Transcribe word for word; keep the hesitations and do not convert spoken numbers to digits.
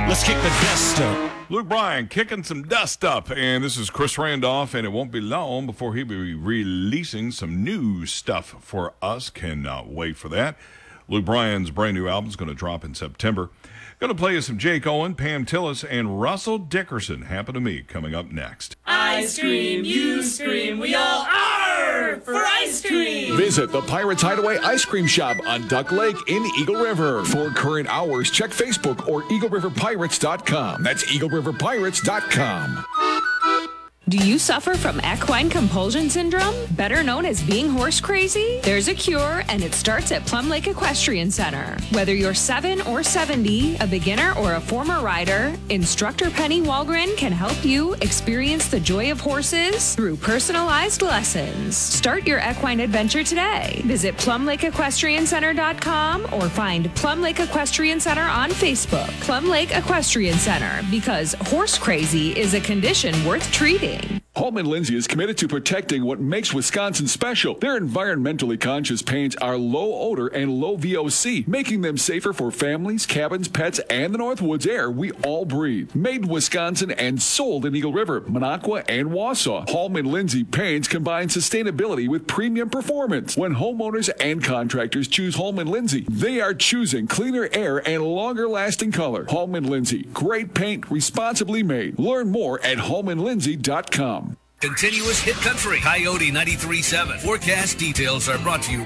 Let's kick the dust up. Luke Bryan kicking some dust up, and this is Chris Randolph, and it won't be long before he'll be releasing some new stuff for us. Cannot wait for that. Luke Bryan's brand new album is going to drop in September. Going to play you some Jake Owen, Pam Tillis, and Russell Dickerson. Happen to Me coming up next. I scream, you scream, we all are for ice cream. Visit the Pirates Hideaway Ice Cream Shop on Duck Lake in Eagle River. For current hours, check Facebook or eagle river pirates dot com. That's eagle river pirates dot com. Do you suffer from equine compulsion syndrome, better known as being horse crazy? There's a cure, and it starts at Plum Lake Equestrian Center. Whether you're seven or seventy, a beginner or a former rider, instructor Penny Walgren can help you experience the joy of horses through personalized lessons. Start your equine adventure today. Visit plum lake equestrian center dot com or find Plum Lake Equestrian Center on Facebook. Plum Lake Equestrian Center, because horse crazy is a condition worth treating. Holman Lindsay is committed to protecting what makes Wisconsin special. Their environmentally conscious paints are low odor and low V O C, making them safer for families, cabins, pets, and the Northwoods air we all breathe. Made in Wisconsin and sold in Eagle River, Minocqua, and Wausau, Holman Lindsay paints combine sustainability with premium performance. When homeowners and contractors choose Holman Lindsay, they are choosing cleaner air and longer-lasting color. Holman Lindsay, great paint, responsibly made. Learn more at holman lindsay dot com. Continuous hit country. Coyote ninety-three point seven. Forecast details are brought to you